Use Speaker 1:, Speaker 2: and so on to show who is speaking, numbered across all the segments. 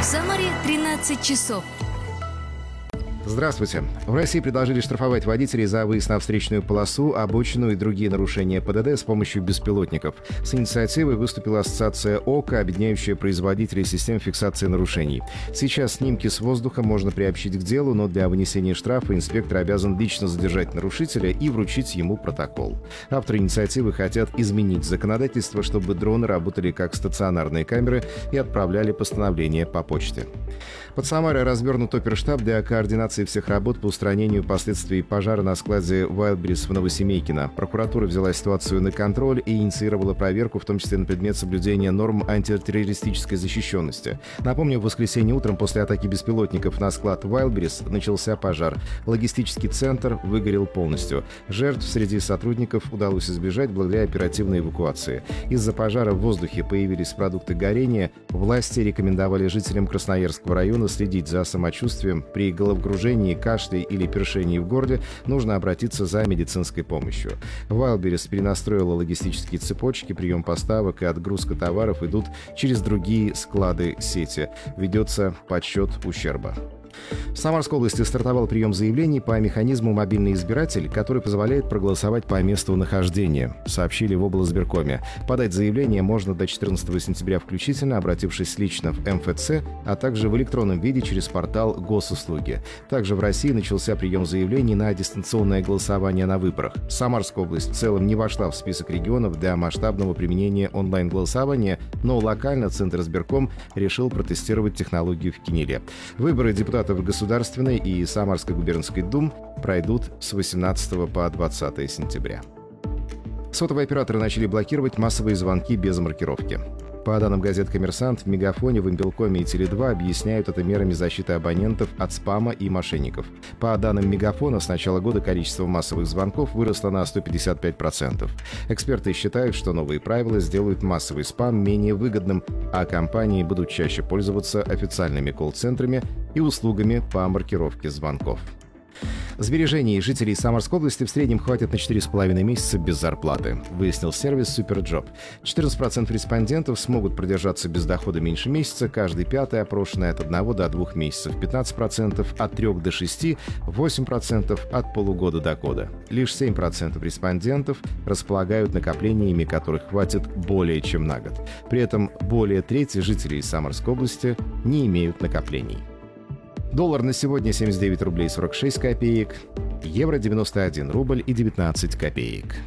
Speaker 1: Самаре 13 часов.
Speaker 2: Здравствуйте. В России предложили штрафовать водителей за выезд на встречную полосу, обочину и другие нарушения ПДД с помощью беспилотников. С инициативой выступила ассоциация ОКО, объединяющая производителей систем фиксации нарушений. Сейчас снимки с воздуха можно приобщить к делу, но для вынесения штрафа инспектор обязан лично задержать нарушителя и вручить ему протокол. Авторы инициативы хотят изменить законодательство, чтобы дроны работали как стационарные камеры и отправляли постановления по почте. Под Самарой развернут оперштаб для координации всех работ по устранению последствий пожара на складе Wildberries в Новосемейкино. Прокуратура взяла ситуацию на контроль и инициировала проверку, в том числе на предмет соблюдения норм антитеррористической защищенности. Напомню, в воскресенье утром после атаки беспилотников на склад Wildberries начался пожар. Логистический центр выгорел полностью. Жертв среди сотрудников удалось избежать благодаря оперативной эвакуации. Из-за пожара в воздухе появились продукты горения. Власти рекомендовали жителям Красноярского района следить за самочувствием. При головокружении, кашле или першении в горле нужно обратиться за медицинской помощью. Wildberries перенастроила логистические цепочки, прием поставок и отгрузка товаров идут через другие склады сети. Ведется подсчет ущерба. В Самарской области стартовал прием заявлений по механизму «Мобильный избиратель», который позволяет проголосовать по месту нахождения, сообщили в облсбиркоме. Подать заявление можно до 14 сентября включительно, обратившись лично в МФЦ, а также в электронном виде через портал Госуслуги. Также в России начался прием заявлений на дистанционное голосование на выборах. Самарская область в целом не вошла в список регионов для масштабного применения онлайн-голосования, но локально Центр избирком решил протестировать технологию в Кинеле. Выборы депутатов Государственной и Самарской губернской дум пройдут с 18 по 20 сентября. Сотовые операторы начали блокировать массовые звонки без маркировки. По данным газет «Коммерсант», в Мегафоне, Вимпелкоме и Теле2 объясняют это мерами защиты абонентов от спама и мошенников. По данным Мегафона, с начала года количество массовых звонков выросло на 155%. Эксперты считают, что новые правила сделают массовый спам менее выгодным, а компании будут чаще пользоваться официальными колл-центрами и услугами по маркировке звонков. Сбережений жителей Самарской области в среднем хватит на 4,5 месяца без зарплаты, выяснил сервис Суперджоп. 14% респондентов смогут продержаться без дохода меньше месяца, каждый пятый опрошенный от 1 до 2 месяцев, 15% от 3 до 6, 8% от полугода до года. Лишь 7% респондентов располагают накоплениями, которых хватит более чем на год. При этом более трети жителей Самарской области не имеют накоплений. Доллар на сегодня 79 рублей 46 копеек, евро 91 рубль и 19 копеек.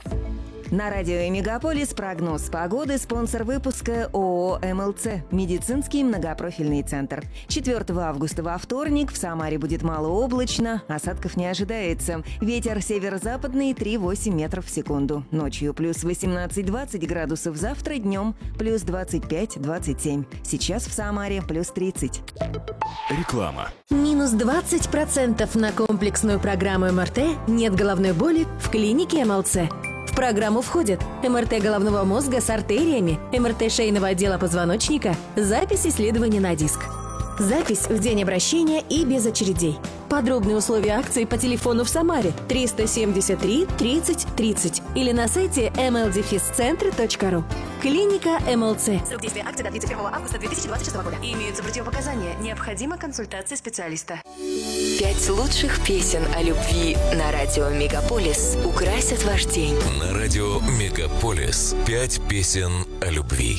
Speaker 3: На радио «Мегаполис» прогноз погоды, спонсор выпуска ООО «МЛЦ» – медицинский многопрофильный центр. 4 августа во вторник в Самаре будет малооблачно, осадков не ожидается. Ветер северо-западный 3,8 метров в секунду. Ночью плюс 18-20 градусов, завтра днем плюс 25-27. Сейчас в Самаре плюс 30.
Speaker 4: Реклама.
Speaker 5: Минус 20% на комплексную программу МРТ «Нет головной боли» в клинике МЛЦ. В программу входят МРТ головного мозга с артериями, МРТ шейного отдела позвоночника, запись исследований на диск. Запись в день обращения и без очередей. Подробные условия акции по телефону в Самаре 373 30 30 или на сайте mldefiscentre.ru. Клиника МЛЦ.
Speaker 6: Срок действия акции до 31 августа 2026 года. Имеются противопоказания. Необходима консультация специалиста.
Speaker 7: 5 лучших песен о любви на радио «Мегаполис» украсят ваш день.
Speaker 4: На радио «Мегаполис» 5 песен о любви.